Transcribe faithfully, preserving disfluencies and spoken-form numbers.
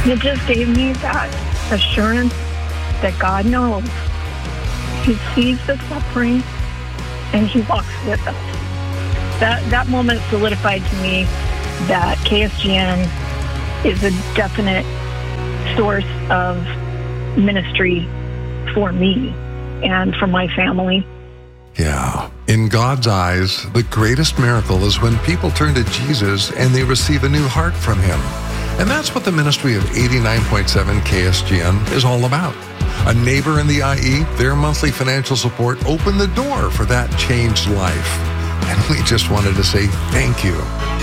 It just gave me that assurance that God knows. He sees the suffering and he walks with us. That that moment solidified to me that K S G N is a definite source of ministry for me and for my family. Yeah. In God's eyes, the greatest miracle is when people turn to Jesus and they receive a new heart from him. And that's what the ministry of eighty-nine point seven K S G N is all about. A neighbor in the I E, their monthly financial support opened the door for that changed life. And we just wanted to say thank you.